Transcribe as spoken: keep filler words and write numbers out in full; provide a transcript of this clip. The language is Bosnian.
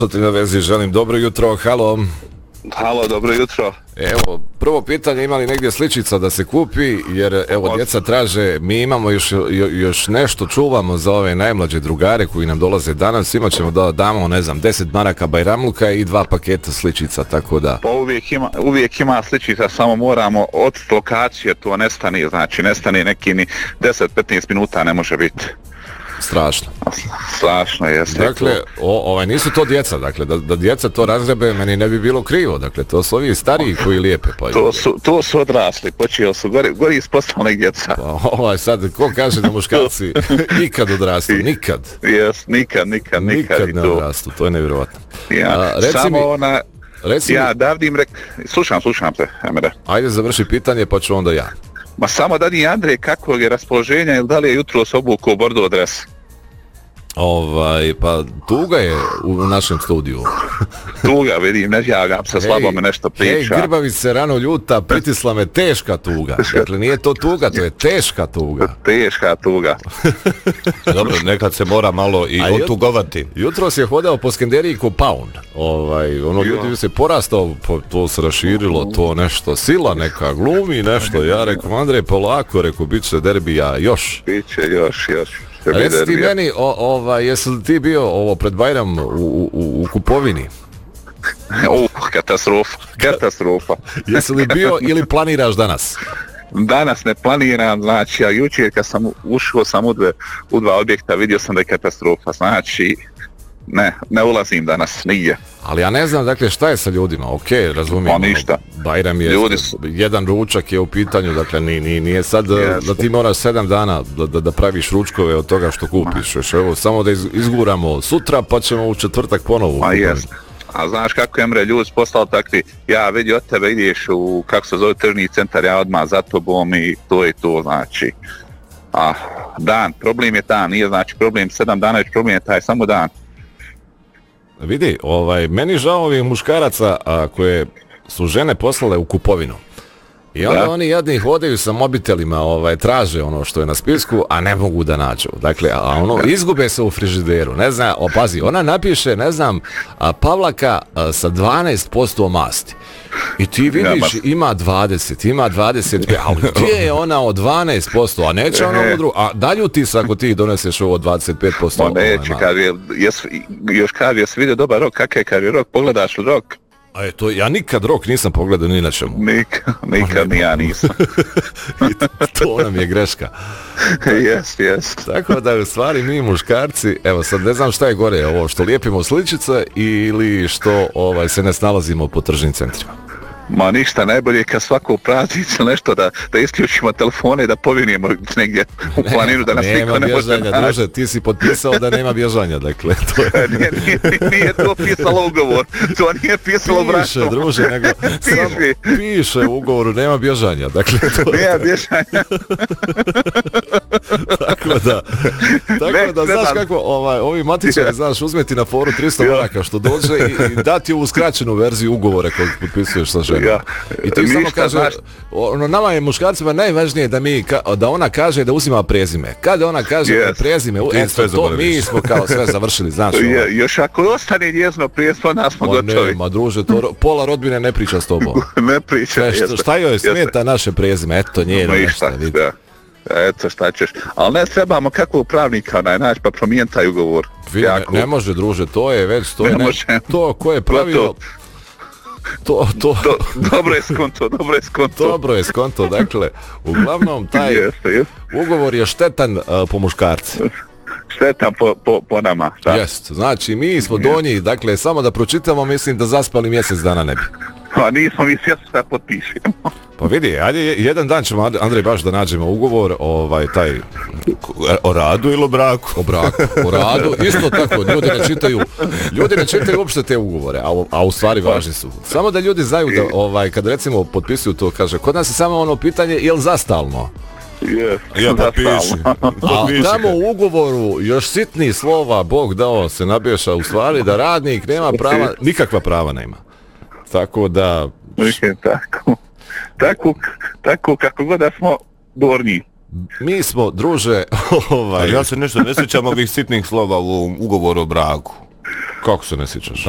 Ti na vezi želim dobro jutro, halo. Halo, dobro jutro. Evo, prvo pitanje, ima li negdje sličica da se kupi, jer evo djeca traže, mi imamo još, još nešto, čuvamo za ove najmlađe drugare koji nam dolaze danas, svima ćemo da damo, ne znam, deset maraka bajramluka i dva paketa sličica, tako da... Pa uvijek ima, uvijek ima sličica, samo moramo od lokacije, to nestane, znači nestane neki ni deset do petnaest minuta ne može biti. Strašno. Strašno jeste. Dakle, o, ovaj, nisu to djeca, dakle, da, da djeca to razrebe, meni ne bi bilo krivo, dakle, to su ovi stariji koji lijepe. Pa to, su, to su odrasli, počeo su gori, gori ispostavljeni djeca. Pa, ovaj, sad, ko kaže da muškarci nikad odrastu, nikad. Jes, nikad, nikad, nikad. Nikad ne odrastu, to je nevjerovatno. Ja, A, reci samo mi, ona, reci ja, mi, davdim, rek, slušam, slušam te, Emre. Ajde, završi pitanje, pa ću onda ja. Ma samo da ni Andrej kakvog je raspoloženja ili da li je jutro s obuku u bordo dres? Ovaj, pa tuga je u našem studiju. Tuga, vidim, ne javljam se, slabo me nešto priča. Hej, Grbavice rano ljuta, pritisla me teška tuga. Dakle, nije to tuga, to je teška tuga. Teška tuga. Dobro, nekad se mora malo i A otugovati. Jutro si je hodao po Skenderiji ko paun. Ovaj, ono, ljudi se porastao, to se raširilo, to nešto, sila neka, glumi nešto. Ja rekao, Andrej, polako, rekao, bit će derbija još. Biće još, još. Reci ti meni, o, ovaj, jesi li ti bio ovo pred Bajram u, u, u kupovini? U, katastrofa, katastrofa. Jesi li bio ili planiraš danas? Danas ne planiram, znači, a jučer kad sam ušao sam u, dve, u dva objekta, vidio sam da je katastrofa, znači, ne, ne ulazim danas, nigdje. Ali ja ne znam, dakle, šta je sa ljudima, okej, okay, razumijem. Pa ništa. Bajram je, su... jedan ručak je u pitanju, dakle, nije, nije sad yes. da ti moraš sedam dana da, da, da praviš ručkove od toga što kupiš. Još, evo, samo da izguramo sutra, pa ćemo u četvrtak ponovo. Ma jes. A znaš kako je, Emre, ljudi postali takvi, ja vidio od tebe, ideš u, kako se zove, tržni centar, ja odmah za tobom i to je to, znači. A, dan, problem je dan, nije znači problem sedam dana, već problem je taj samo dan. Vidi, ovaj, meni žao ovih muškaraca a, koje su žene poslale u kupovinu. I onda da. Oni jadni hodaju sa mobitelima, ovaj, traže ono što je na spisku, a ne mogu da nađu. Dakle, a ono, izgube se u frižideru. Ne znam, opazi, ona napiše, ne znam, a, Pavlaka a, sa dvanaest posto masti. I ti vidiš, ima dvadeset, ima dvadeset pet, ali gdje je ona od dvanaest posto, a neće ona ovo drugo, a dalju ti se ako ti doneseš ovo dvadeset pet posto. Ma neće, kad je, jes, još kad je se vidio dobar rok, kakav je kad je rok, pogledaš u rok. A je to, ja nikad rok nisam pogledao ni na čemu. Nikad, nikad ni ja nisam. To nam je greška. Jes, jes. Tako da u stvari mi muškarci, evo sad ne znam šta je gore, ovo što lijepimo sličice ili što ovaj se ne snalazimo po tržnim centrima. Ma ništa, najbolje kad svako praznicu nešto da, da isključimo telefone i da povinimo negdje u planinu da nas niko ne može naći. Nema bježanja, druže, ti si potpisao da nema bježanja, dakle. To je... nije, nije, nije to pisalo ugovor, to nije pisalo brašno. Piše, druže, nego samo piše u ugovoru, nema bježanja, dakle. To... nema bježanja. Tako da, tako ne, da, znaš kako, ovaj, ovi matičari, ja. Znaš, uzmeti na foru tristo maraka što dođe i, i dati ovu skraćenu verziju ugovora kojeg potpisuješ sa ženom. Ja. I ti samo kaže, ono, nama je muškarcima najvažnije da mi da ona kaže da uzima prezime. Kada ona kaže yes. prezime, eto, to mi smo kao sve završili, znaš. Je, još ako ostane njezno prezime, nas smo gotovi. Ne, ma druže, to pola rodbine ne priča s tobom. ne priča. Šta, šta joj smeta naše prezime? Eto, njeno nešto, vidi. Eto, šta ćeš. Ali ne trebamo kakvog pravnika onaj naći pa promijeniti taj ugovor. Ne, ne može, druže, to je već, to je ne, ne, to koje je pravilo. To, to. Do, dobro je skonto, dobro je skonto. Dobro je skonto, dakle, uglavnom taj jeste, jeste. ugovor je štetan uh, po muškarci. Štetan po, po, po nama, da. Jest, znači mi smo donji, dakle, samo da pročitamo, mislim da zaspali mjesec dana ne bi. Pa nismo mi sve sve potpišemo. Pa vidi, ajde, jedan dan ćemo, Andrej, baš da nađemo ugovor, ovaj, taj... O radu ili o braku? O braku, o radu, isto tako, ljudi ne čitaju, ljudi ne čitaju uopšte te ugovore, a, a u stvari važni su. Samo da ljudi znaju da, ovaj, kad recimo potpisuju to, kaže, kod nas je samo ono pitanje, je li zastalno? Yes, ja potpiši. A tamo u ugovoru još sitni slova, Bog dao, se nabješa u stvari da radnik nema prava, nikakva prava nema. Tako da... Tako, tako, tako kako god da smo dorni. Mi smo, druže, ovaj... Ja se nešto ne sjećam ovih sitnih slova u ugovoru o braku. Kako se ne sjećaš?